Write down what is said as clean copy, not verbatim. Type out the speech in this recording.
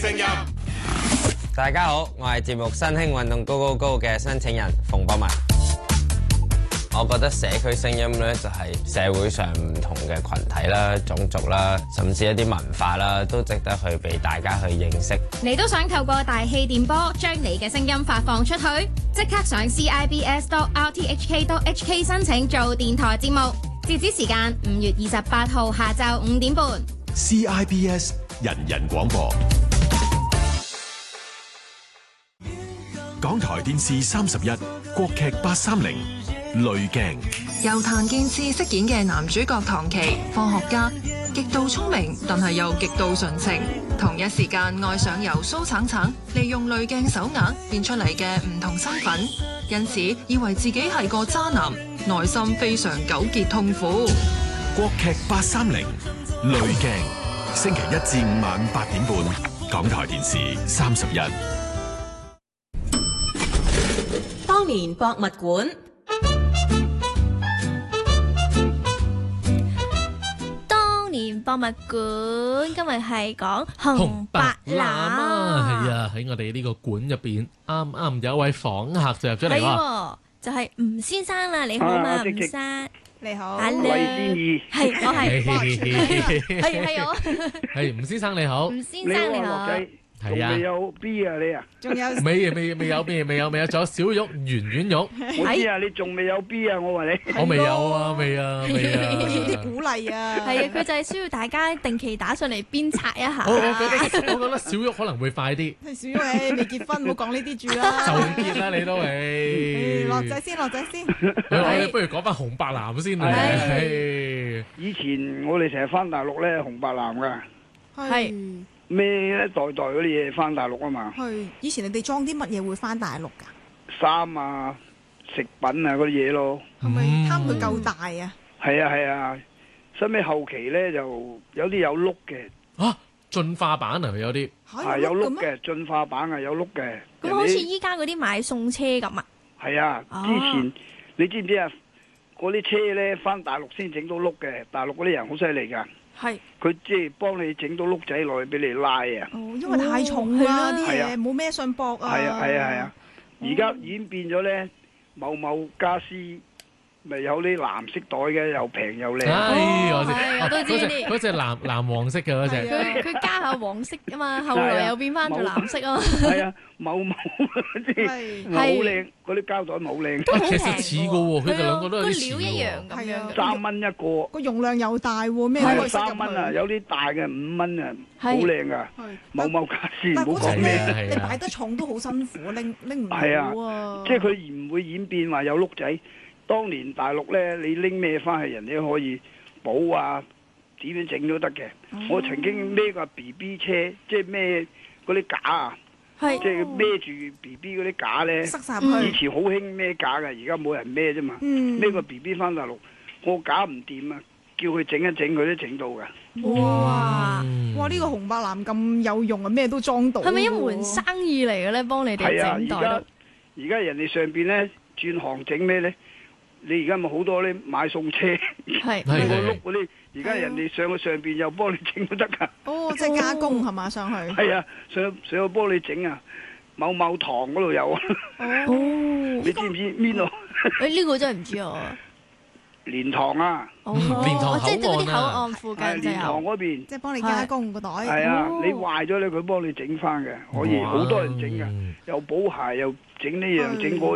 聲音。 大家好，我係節目新興運動高高高嘅申請人馮博文。我覺得社區聲音呢，就係社會上唔同嘅群體啦、種族啦，甚至一啲文化啦，都值得去俾大家去認識。 你都想透過大氣電波將你嘅聲音發放出去？即刻上 CIBS.RTHK.HK 申請做電台節目，截止時間5月28號下晝5點半。 CIBS 人人廣播。港台電視31國劇830濾鏡， 由譚健次飾演嘅男主角唐琪，科學家，極度聰明，但係又極度純情。同一時間愛上由蘇橙橙利用濾鏡手鐲變出嚟嘅唔同身份，因此以為自己係個渣男，內心非常糾結痛苦。 國劇830濾鏡，星期1至5晚8點半，港台電視31。 當年博物館， 當年博物館今日係講紅白藍啊， 係啊，喺我哋呢個館入邊，啱啱有一位訪客就入咗嚟喎， 就係吳先生啦，你好嘛，吳生， 你好， 係我係我， 係吳先生你好， 吳先生你好。 係啊， 仲未有 B 啊你啊？ 仲有未有，仲有小玉、圓圓玉。 我知啊，你仲未有 B 啊？我話你， 我未有啊，未啊。 要啲鼓勵啊！ 係啊，佢就係需要大家定期打上嚟鞭策一下。 我覺得小玉可能會快啲。 小玉未結婚，唔好講呢啲住啦。 就結啦，你都係。 落仔先。 不如講翻紅白藍先啊。 以前我哋成日翻大陸咧，紅白藍噶。 係。 咩一代嗰啲嘢翻大陸啊嘛？ 係，以前你哋裝啲乜嘢會翻大陸㗎？ 衫啊、食品啊嗰啲嘢咯。 係咪貪佢夠大啊？ 係啊，收尾後期咧就有啲有碌嘅。 啊，進化版啊，有啲係有碌嘅，進化版啊有碌嘅。 咁好似依家嗰啲買餸車咁啊？ 係啊，之前你知唔知啊？嗰啲車咧翻大陸先整到碌嘅，大陸嗰啲人好犀利㗎。 係， 佢即係幫你整到碌仔落去俾你拉啊！ 哦，因為太重啦啲嘢，冇咩信駁啊！ 係啊！而家已經變咗咧，某家私咪有啲藍色袋嘅，又平又靚。 我都知啲。 嗰隻藍黃色嘅嗰隻。 佢加下黃色㗎嘛，後來又變翻做藍色啊！ 係啊，某即係好靚，嗰啲膠袋好靚。 其實似嘅喎，佢哋兩個都有啲似。 個料一樣咁樣。 3蚊一個。 個容量又大喎，咩都3蚊啊！有啲大嘅5蚊啊，好靚噶。某家私唔好講咩。 你擺得重都好辛苦，拎唔到啊！ 係啊，即係佢唔會演變話有碌仔。當年大陸咧，你拎咩翻去，人哋都可以補啊，點樣整都得嘅。我曾經孭個 BB 車，即係孭嗰啲架啊，即係孭住 BB 嗰啲架咧。塞晒去。以前好興孭架嘅，而家冇人孭啫嘛。孭個 BB 翻大陸，我架唔掂啊，叫佢整一整，佢都整到㗎。 哇！呢個紅白藍咁有用啊，咩都裝到。 係咪一門生意嚟嘅咧？幫你哋整袋都。 而家人哋上邊咧轉行整咩咧？你而家咪好多啲買餸車， 係個碌嗰啲，而家人哋上去上邊又幫你整都得噶。 哦，即係加工係嘛上去？ 係啊，上去幫你整啊，某堂嗰度有啊。 哦， 你知唔知邊度？ 呢個真係唔知啊。 蓮塘啊， 蓮塘即係嗰啲口岸附近就有。 蓮塘嗰邊， 即係幫你加工個袋。 係啊，你壞咗咧，佢幫你整翻嘅，可以好多人整噶，又補鞋又整呢樣整嗰。